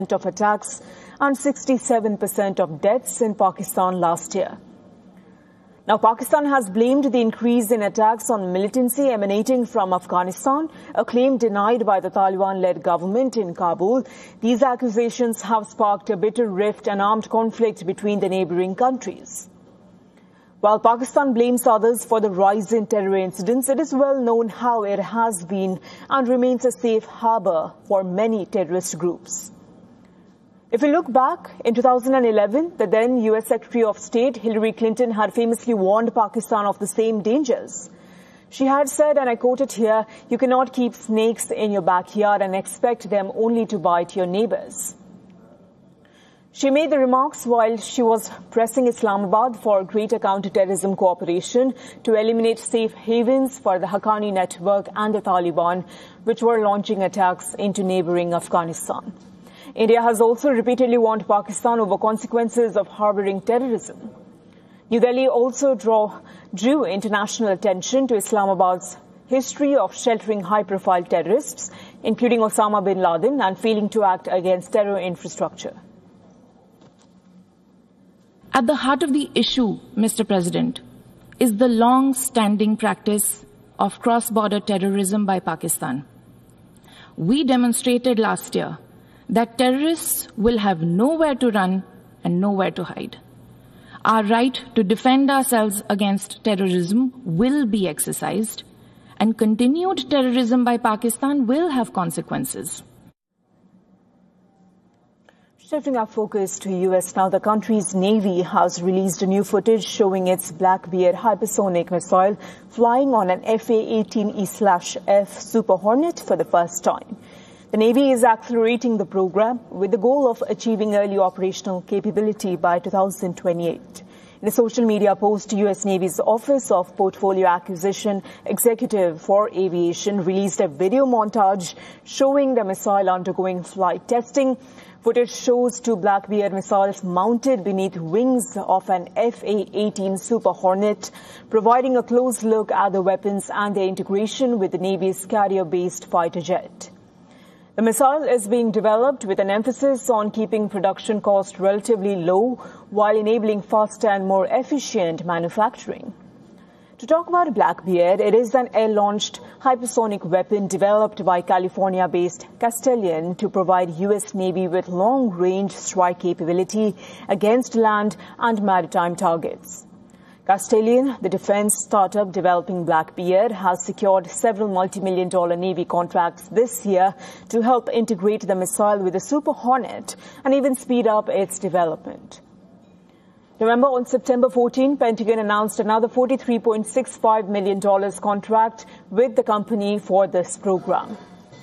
of attacks and 67% of deaths in Pakistan last year. Now, Pakistan has blamed the increase in attacks on militancy emanating from Afghanistan, a claim denied by the Taliban-led government in Kabul. These accusations have sparked a bitter rift and armed conflict between the neighboring countries. While Pakistan blames others for the rise in terror incidents, it is well known how it has been and remains a safe harbor for many terrorist groups. If we look back, in 2011, the then U.S. Secretary of State Hillary Clinton had famously warned Pakistan of the same dangers. She had said, and I quote it here, "You cannot keep snakes in your backyard and expect them only to bite your neighbors." She made the remarks while she was pressing Islamabad for greater counter-terrorism cooperation to eliminate safe havens for the Haqqani network and the Taliban, which were launching attacks into neighboring Afghanistan. India has also repeatedly warned Pakistan over consequences of harboring terrorism. New Delhi also drew international attention to Islamabad's history of sheltering high-profile terrorists, including Osama bin Laden, and failing to act against terror infrastructure. At the heart of the issue, Mr. President, is the long-standing practice of cross-border terrorism by Pakistan. We demonstrated last year that terrorists will have nowhere to run and nowhere to hide. Our right to defend ourselves against terrorism will be exercised, and continued terrorism by Pakistan will have consequences. Shifting our focus to U.S. now, the country's Navy has released new footage showing its Black Bear hypersonic missile flying on an FA-18E/F Super Hornet for the first time. The Navy is accelerating the program with the goal of achieving early operational capability by 2028. In a social media post, U.S. Navy's Office of Portfolio Acquisition Executive for Aviation released a video montage showing the missile undergoing flight testing. Footage shows two Black Bear missiles mounted beneath wings of an FA-18 Super Hornet, providing a close look at the weapons and their integration with the Navy's carrier-based fighter jet. The missile is being developed with an emphasis on keeping production costs relatively low while enabling faster and more efficient manufacturing. To talk about Black Bear, it is an air-launched hypersonic weapon developed by California-based Castelian to provide U.S. Navy with long-range strike capability against land and maritime targets. Castelian, the defense startup developing Black Bear, has secured several multi-million-dollar Navy contracts this year to help integrate the missile with the Super Hornet and even speed up its development. Remember, on September 14, Pentagon announced another $43.65 million contract with the company for this program.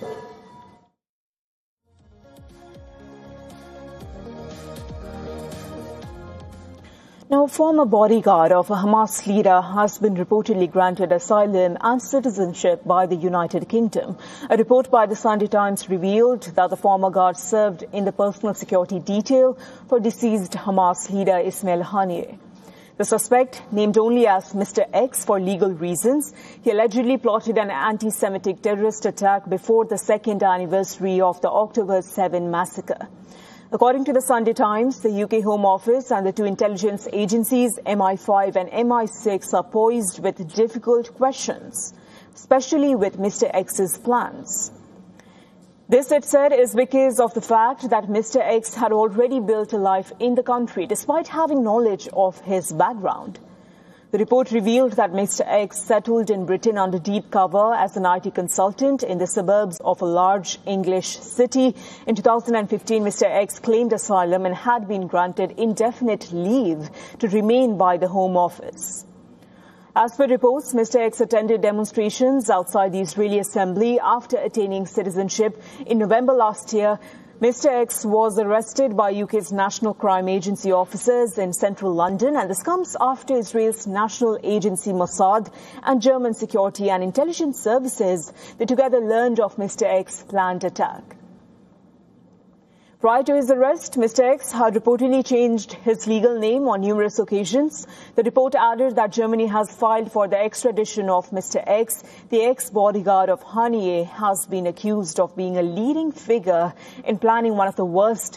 Now, a former bodyguard of a Hamas leader has been reportedly granted asylum and citizenship by the United Kingdom. A report by the Sunday Times revealed that the former guard served in the personal security detail for deceased Hamas leader Ismail Haniyeh. The suspect, named only as Mr. X for legal reasons, he allegedly plotted an anti-Semitic terrorist attack before the second anniversary of the October 7 massacre. According to the Sunday Times, the UK Home Office and the two intelligence agencies, MI5 and MI6, are poised with difficult questions, especially with Mr. X's plans. This, it said, is because of the fact that Mr. X had already built a life in the country despite having knowledge of his background. The report revealed that Mr. X settled in Britain under deep cover as an IT consultant in the suburbs of a large English city. In 2015, Mr. X claimed asylum and had been granted indefinite leave to remain by the Home Office. As per reports, Mr. X attended demonstrations outside the Israeli Assembly after attaining citizenship in November last year. Mr. X was arrested by UK's National Crime Agency officers in central London, and this comes after Israel's national agency Mossad and German security and intelligence services, they together learned of Mr. X's planned attack. Prior to his arrest, Mr. X had reportedly changed his legal name on numerous occasions. The report added that Germany has filed for the extradition of Mr. X. The ex-bodyguard of Haniyeh has been accused of being a leading figure in planning one of the worst